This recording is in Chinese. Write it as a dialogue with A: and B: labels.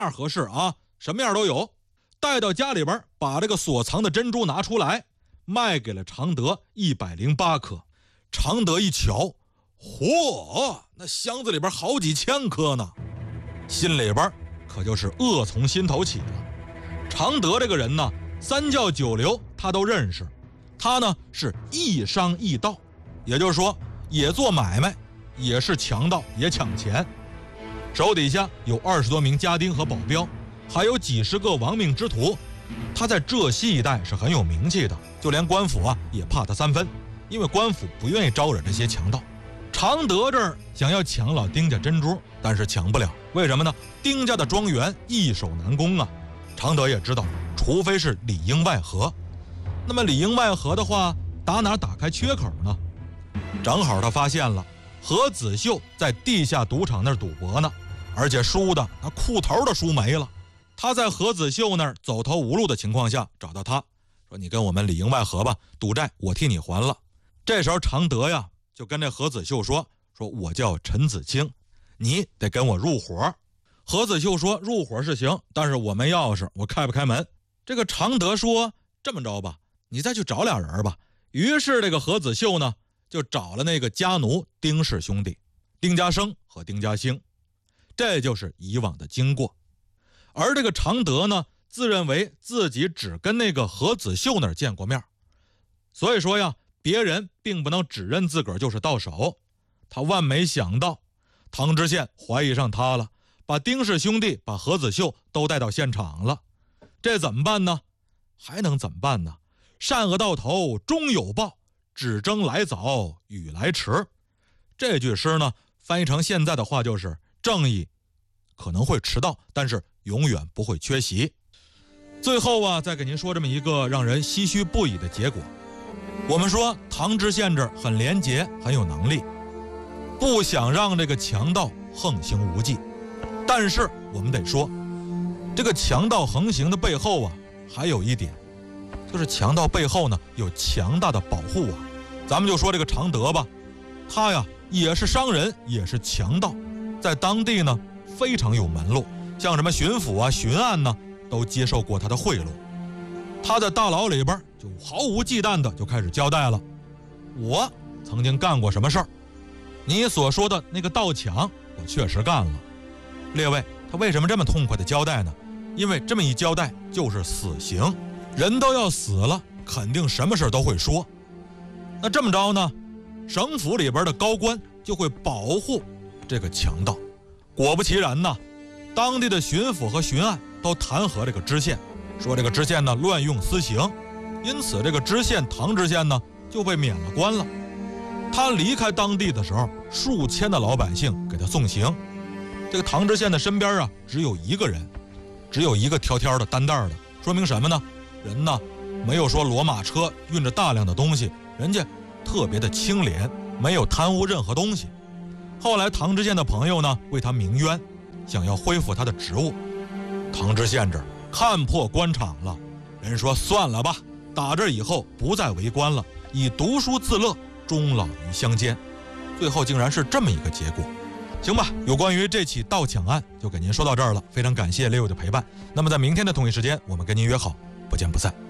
A: 样合适啊，什么样都有。带到家里边，把这个所藏的珍珠拿出来，卖给了常德108颗。常德一瞧，嚯，那箱子里边好几千颗呢，心里边可就是恶从心头起了。常德这个人呢，三教九流他都认识，他呢是亦商亦盗，也就是说也做买卖，也是强盗，也抢钱。手底下有20多名家丁和保镖，还有几十个亡命之徒。他在浙西一带是很有名气的，就连官府啊也怕他3分，因为官府不愿意招惹这些强盗。常德这儿想要抢老丁家珍珠，但是抢不了，为什么呢？丁家的庄园易守难攻啊。常德也知道，除非是里应外合。那么里应外合的话，打哪打开缺口呢？正好他发现了何子秀在地下赌场那儿赌博呢，而且输的那裤头都输没了。他在何子秀那儿走投无路的情况下找到他，说你跟我们里应外合吧，赌债我替你还了。这时候常德呀就跟这何子秀说我叫陈子清，你得跟我入伙。何子秀说入伙是行，但是我没钥匙，我开不开门。这个常德说这么着吧，你再去找俩人吧。于是这个何子秀呢就找了那个家奴丁氏兄弟，丁家生和丁家兴，这就是以往的经过。而这个常德呢自认为自己只跟那个何子秀那儿见过面，所以说呀别人并不能指认自个儿就是到手。他万没想到唐知县怀疑上他了，把丁氏兄弟把何子秀都带到现场了。这怎么办呢？还能怎么办呢？善恶到头终有报，只争来早雨来迟。这句诗呢翻译成现在的话就是正义可能会迟到，但是永远不会缺席。最后啊再给您说这么一个让人唏嘘不已的结果。我们说唐知县这很廉洁，很有能力，不想让这个强盗横行无忌。但是我们得说，这个强盗横行的背后啊还有一点，就是强盗背后呢有强大的保护啊。咱们就说这个常德吧，他呀也是商人，也是强盗，在当地呢非常有门路，像什么巡抚啊巡按呢都接受过他的贿赂。他在大牢里边就毫无忌惮的就开始交代了，我曾经干过什么事儿，你所说的那个盗抢我确实干了。列位，他为什么这么痛快的交代呢？因为这么一交代就是死刑，人都要死了，肯定什么事都会说。那这么着呢，省府里边的高官就会保护这个强盗。果不其然呢，当地的巡抚和巡按都弹劾这个知县，说这个知县呢乱用私刑，因此这个知县唐知县呢就被免了官了。他离开当地的时候，数千的老百姓给他送行。这个唐知县的身边啊只有一个人，只有一个挑挑的担担的，说明什么呢？人呢没有说骡马车运着大量的东西，人家特别的清廉，没有贪污任何东西。后来唐知县的朋友呢为他鸣冤，想要恢复他的职务。唐知县这儿看破官场了，人说算了吧，打这以后不再为官了，以读书自乐，终老于乡间。最后竟然是这么一个结果。行吧，有关于这起盗抢案就给您说到这儿了，非常感谢列友的陪伴。那么在明天的同一时间，我们跟您约好，不见不散。